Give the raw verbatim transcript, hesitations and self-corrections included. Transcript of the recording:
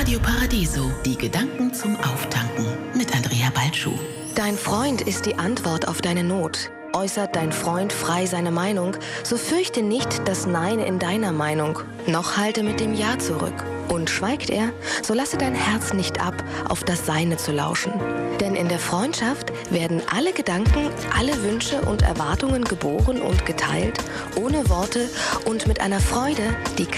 Radio Paradiso, die Gedanken zum Auftanken mit Andrea Balschuh. Dein Freund ist die Antwort auf deine Not. Äußert dein Freund frei seine Meinung, so fürchte nicht das Nein in deiner Meinung, noch halte mit dem Ja zurück. Und schweigt er, so lasse dein Herz nicht ab, auf das Seine zu lauschen. Denn in der Freundschaft werden alle Gedanken, alle Wünsche und Erwartungen geboren und geteilt, ohne Worte und mit einer Freude, die